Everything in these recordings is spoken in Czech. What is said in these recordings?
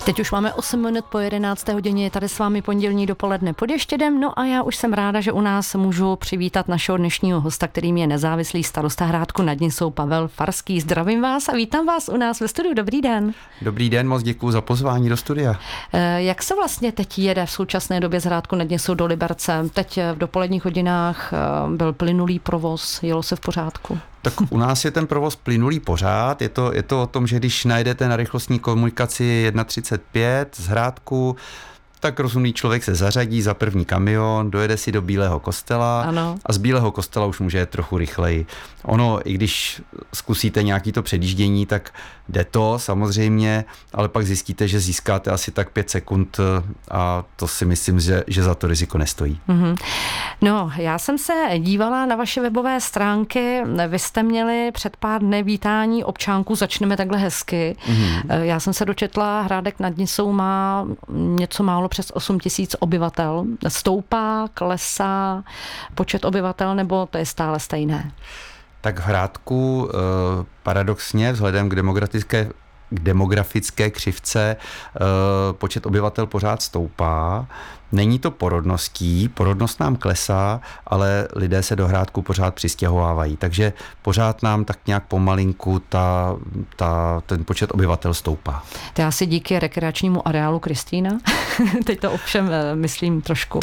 Teď už máme 8 minut po 11. hodině, je tady s vámi pondělní dopoledne pod Ještědem, no a já už jsem ráda, že u nás můžu přivítat našeho dnešního hosta, kterým je nezávislý starosta Hrádku nad Nisou Pavel Farský. Zdravím vás a vítám vás u nás ve studiu. Dobrý den. Dobrý den, moc děkuji za pozvání do studia. Jak se vlastně teď jede v současné době z Hrádku nad Nisou do Liberce? Teď v dopoledních hodinách byl plynulý provoz, jelo se v pořádku? Tak u nás je ten provoz plynulý pořád. Je to o tom, že když najdete na rychlostní komunikaci 1.35 z Hrádku, tak rozumný člověk se zařadí za první kamion, dojede si do Bílého Kostela. Ano. A z Bílého Kostela už může jet trochu rychleji. Ono, i když zkusíte nějaký to předjíždění, tak jde to samozřejmě, ale pak zjistíte, že získáte asi tak 5 sekund a to si myslím, že za to riziko nestojí. Mm-hmm. No, já jsem se dívala na vaše webové stránky, vy jste měli před pár dny vítání občánků, začneme takhle hezky. Mm-hmm. Já jsem se dočetla, Hrádek nad Nisou má něco málo přes 8 000 obyvatel. Stoupá, klesá počet obyvatel, nebo to je stále stejné? Tak v Hrádku paradoxně vzhledem k demografické křivce počet obyvatel pořád stoupá. Není to porodností, porodnost nám klesá, ale lidé se do Hrádku pořád přistěhovávají. Takže pořád nám tak nějak pomalinku ten počet obyvatel stoupá. To je asi díky rekreačnímu areálu Kristýna. Teď to ovšem myslím trošku.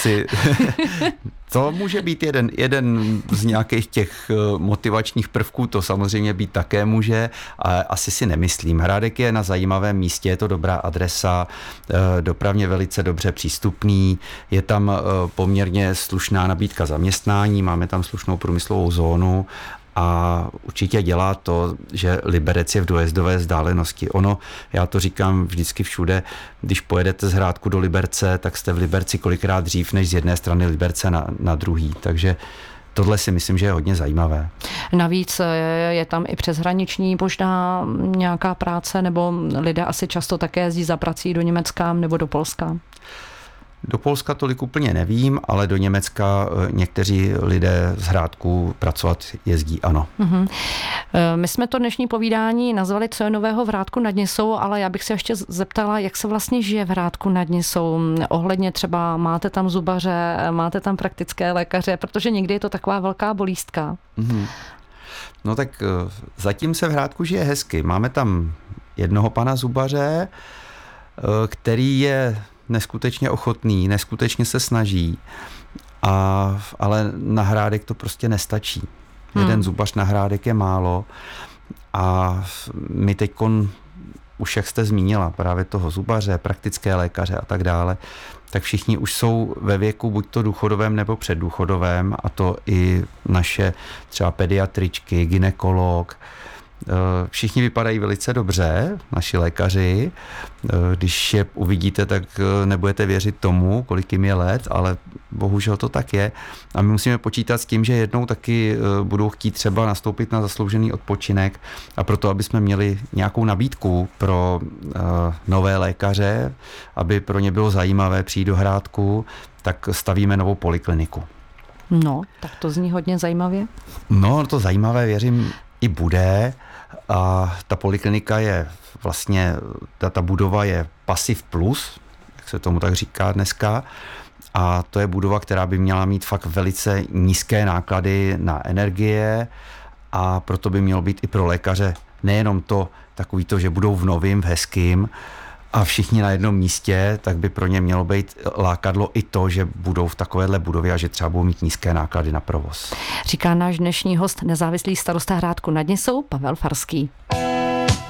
To může být jeden z nějakých těch motivačních prvků, to samozřejmě být také může, ale asi si nemyslím. Hrádek je na zajímavém místě, je to dobrá adresa, dopravně velice dobře přístupný, je tam poměrně slušná nabídka zaměstnání, máme tam slušnou průmyslovou zónu a určitě dělá to, že Liberec je v dojezdové vzdálenosti. Já to říkám vždycky všude, když pojedete z Hrádku do Liberce, tak jste v Liberci kolikrát dřív než z jedné strany Liberce na druhý. Takže tohle si myslím, že je hodně zajímavé. Navíc je tam i přeshraniční možná nějaká práce, nebo lidé asi často také jezdí za prací do Německa nebo do Polska? Do Polska tolik úplně nevím, ale do Německa někteří lidé z Hrádku pracovat jezdí, ano. Mm-hmm. My jsme to dnešní povídání nazvali Co je nového v Hrádku nad Nisou, ale já bych se ještě zeptala, jak se vlastně žije v Hrádku nad Nisou. Ohledně třeba máte tam zubaře, máte tam praktické lékaře, protože někdy je to taková velká bolístka. Mm-hmm. No tak zatím se v Hrádku žije hezky. Máme tam jednoho pana zubaře, který je neskutečně ochotný, neskutečně se snaží, ale na Hrádek to prostě nestačí. Jeden zubař na Hrádek je málo a my teďkon, už jak jste zmínila, právě toho zubaře, praktické lékaře a tak dále, tak všichni už jsou ve věku buď to důchodovém nebo předdůchodovém, a to i naše třeba pediatričky, gynekolog. Všichni vypadají velice dobře, naši lékaři. Když je uvidíte, tak nebudete věřit tomu, kolik jim je let, ale bohužel to tak je. A my musíme počítat s tím, že jednou taky budou chtít třeba nastoupit na zasloužený odpočinek, a proto, aby jsme měli nějakou nabídku pro nové lékaře, aby pro ně bylo zajímavé přijít do Hrádku, tak stavíme novou polikliniku. No, tak to zní hodně zajímavě. No, to zajímavé, věřím, i bude. A ta poliklinika je vlastně, ta budova je Pasiv Plus, jak se tomu tak říká dneska, a to je budova, která by měla mít fakt velice nízké náklady na energie, a proto by mělo být i pro lékaře nejenom to takový to, že budou v novým, v hezkým a všichni na jednom místě, tak by pro ně mělo být lákadlo i to, že budou v takovéhle budově a že třeba budou mít nízké náklady na provoz. Říká náš dnešní host, nezávislý starosta Hrádku nad Nisou Pavel Farský.